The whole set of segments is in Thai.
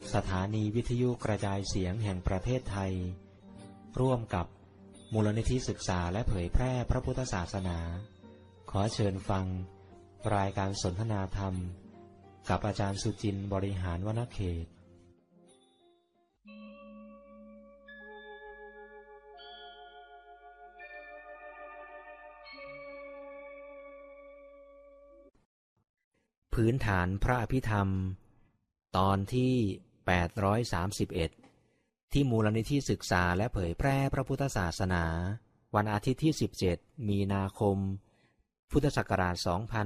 สถานีวิทยุกระจายเสียงแห่งประเทศไทยร่วมกับมูลนิธิศึกษาและเผยแพร่พระพุทธศาสนาขอเชิญฟังรายการสนทนาธรรมกับอาจารย์สุจินต์บริหารวณเขตพื้นฐานพระอภิธรรมตอนที่831ที่มูลนิธิศึกษาและเผยแพร่พระพุทธศาสนาวันอาทิตย์ที่17มีนาคมพุทธศักราช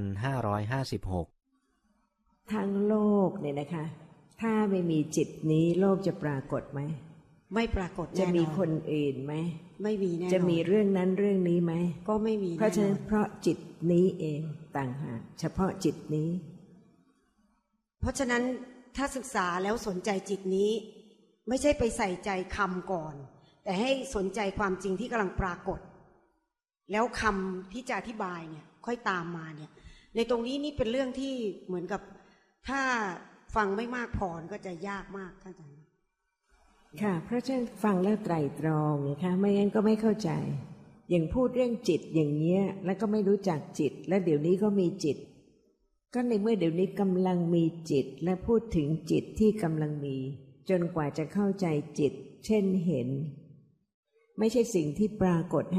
2556 ทั้งโลกเนี่ยนะคะถ้าไม่มีจิตนี้โลกจะปรากฏไหมไม่ปรากฏแน่นอนจะมีคนอื่นไหมไม่มีแน่นอนจะมีเรื่องนั้นเรื่องนี้ไหมก็ไม่มีเพราะฉะนั้นเพราะจิตนี้เองต่างหากเฉพาะจิตนี้เพราะฉะนั้นถ้าศึกษาแล้วสนใจจิตนี้ไม่ใช่ไปใส่ใจคำก่อนแต่ให้สนใจความจริงที่กำลังปรากฏแล้วคำที่จะอธิบายเนี่ยค่อยตามมาเนี่ยในตรงนี้นี่เป็นเรื่องที่เหมือนกับถ้าฟังไม่มากพอก็จะยากมากท่านอาจารย์ค่ะเพราะฉะนั้นฟังแล้วไตร่ตรองนะคะไม่งั้นก็ไม่เข้าใจอย่างพูดเรื่องจิตอย่างเงี้ยแล้วก็ไม่รู้จักจิตและเดี๋ยวนี้ก็มีจิตก็ในเมื่อเดี๋ยวนี้กำลังมีจิตและพูดถึงจิตที่กำลังมีจนกว่าจะเข้าใจจิตเช่นเห็นไม่ใช่สิ่งที่ปรากฏ